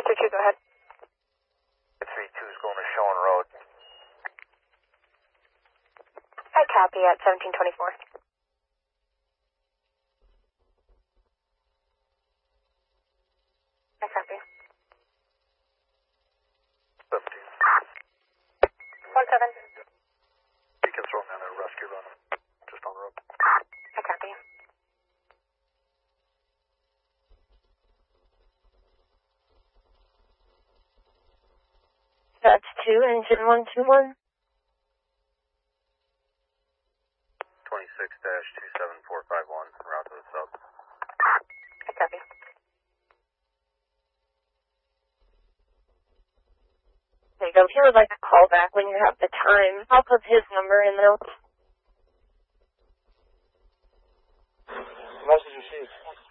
532, go ahead. 32 is going to Sean Road. I copy at 1724. I copy. 17. 17. You can throw them down there, rescue run them. Just on the road. I copy. That's 2, engine 121. 26-27451, route to the sub. I copy. There you go. If you would like to call back when you have the time, I'll put his number in there. Message received.